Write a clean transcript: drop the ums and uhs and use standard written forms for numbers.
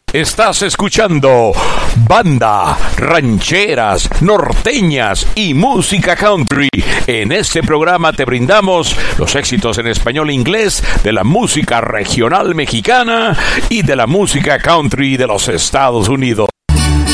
Estás escuchando banda, rancheras, norteñas y música country. En este programa te brindamos los éxitos en español e inglés de la música regional mexicana y de la música country de los Estados Unidos.